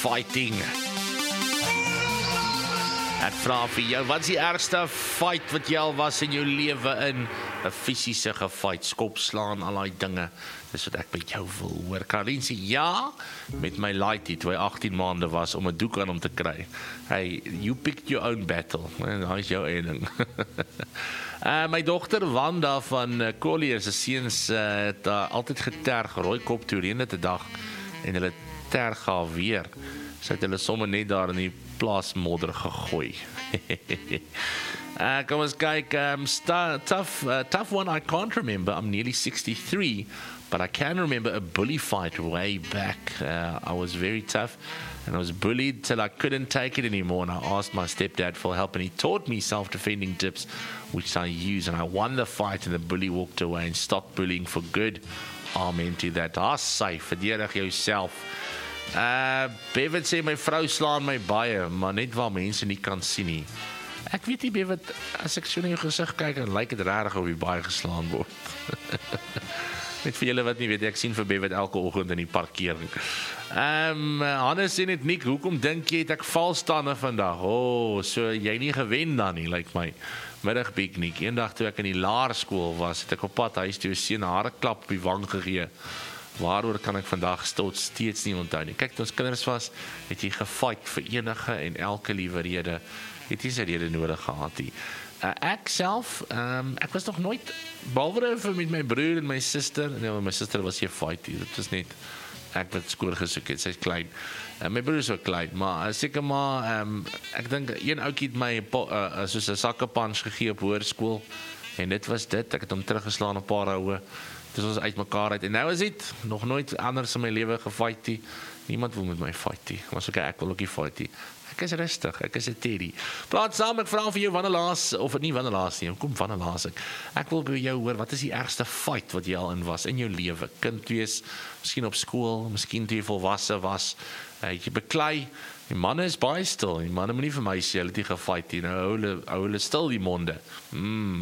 Fighting. Ek vra vir jou, wat is die ergste fight wat jy al was in jou lewe in? 'n Fisiese gefight, skop slaan, al daai dinge. Dis wat ek by jou wil hoor. Karin sê ja, met my laaitie, toe hy 18 maande was, om 'n doek aan hom te kry. Hey, you picked your own battle. Daai is jou eie ding. My dogter Wanda van Collier se seuns het altyd geterg, rooi kop toe reën dit 'n dag en hulle terg haar weer. Sy het hulle sommer net daar in die plaasmodder gegooi. Kom ons kyk, tough one I can't remember. I'm nearly 63, but I can remember a bully fight way back. I was very tough and I was bullied till I couldn't take it anymore, and I asked my stepdad for help and he taught me self-defending tips which I use, and I won the fight and the bully walked away and stopped bullying for good. Amen to that. Safe, verdedig jouself. Bevat sê my vrou slaan my baie, maar net waar mense nie kan sien nie. Ek weet nie, Bevat, as ek so in jou gesig kyk, dan lyk dit regtig of jy baie geslaan word. Net vir julle wat nie weet, ek sien vir Bevat elke oggend in die parkering. Hannes sê net, Nick, hoekom dink jy het ek valstande vandag? So jy nie gewen dan nie, lyk my. Middagpiknik, eendag toe ek in die laerskool was, het ek op pad huis toe 'n seun 'n harde klap op die wang gegee. Waaroor kan ek vandag steeds nie onthou nie. Kyk, toe ons kinders was, het jy gefight vir enige en elke liewe rede. Het jy sy rede nodig gehad nie. Ek self, ek was nog nooit, behalwe vir met my broer en my suster, nee, my suster was hier fight nie, dit was net, ek wat skoor gesoek het, sy is klein. My broer is ook klein, maar seker maar, ek dink, een oukie het my soos 'n sakkepunch gegee op hoërskool, en dit was dit, ek het hom teruggeslaan op 'n paar houe. Dis ons uit mekaar uit. En nou is dit nog nooit anders in my lewe gefight nie. Niemand wil met my fight nie. Maar so ek wil ook nie fight nie. Ek is rustig, ek is 'n Teddy. Praat saam, ek vra vir jou wanneer laas, of nie wanneer laas nie, kom wanneer laas ek. Ek wil by jou hoor, wat is die ergste fight wat jy al in was in jou lewe? Kind wees, miskien op skool, miskien toe jy volwasse was. Jy beklei, die manne is baie stil, die manne moet nie vir my sê, hulle het nie gefight nie, nou hou hulle stil die monde.